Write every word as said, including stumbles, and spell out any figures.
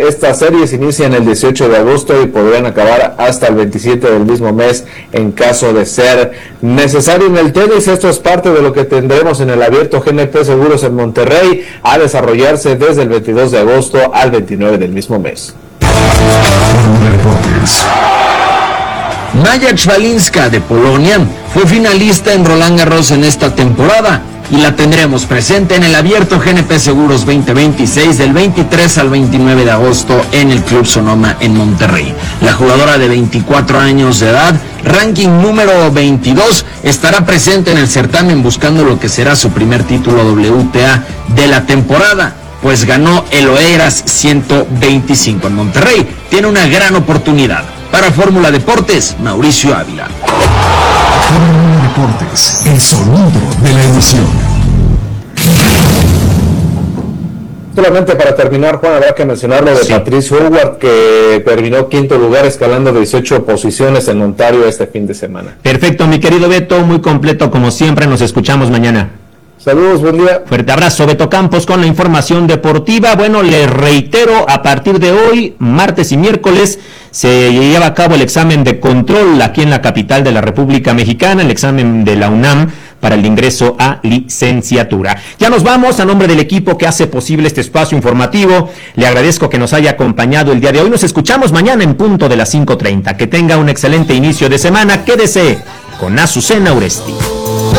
estas series inician el dieciocho de agosto y podrían acabar hasta el veintisiete del mismo mes en caso de ser necesario. En el tenis, esto es parte de lo que tendremos en el Abierto G N P Seguros en Monterrey, a desarrollarse desde el veintidós de agosto al veintinueve del mismo mes. Maja Czwalinska de Polonia fue finalista en Roland Garros en esta temporada y la tendremos presente en el Abierto G N P Seguros veinte veintiséis del veintitrés al veintinueve de agosto en el Club Sonoma en Monterrey. La jugadora de veinticuatro años de edad, ranking número veintidós, estará presente en el certamen buscando lo que será su primer título W T A de la temporada, pues ganó el Oeiras ciento veinticinco en Monterrey. Tiene una gran oportunidad. Para Fórmula Deportes, Mauricio Ávila. Fórmula Deportes, el sonido de la emoción. Solamente para terminar, Juan, habrá que mencionar lo de sí. Patrice Howard, que terminó quinto lugar escalando dieciocho posiciones en Ontario este fin de semana. Perfecto, mi querido Beto, muy completo como siempre, nos escuchamos mañana. Saludos, buen día. Fuerte abrazo, Beto Campos, con la información deportiva. Bueno, les reitero, a partir de hoy, martes y miércoles, se lleva a cabo el examen de control aquí en la capital de la República Mexicana, el examen de la UNAM para el ingreso a licenciatura. Ya nos vamos, a nombre del equipo que hace posible este espacio informativo, le agradezco que nos haya acompañado el día de hoy. Nos escuchamos mañana en punto de las cinco treinta. Que tenga un excelente inicio de semana. Quédese con Azucena Uresti.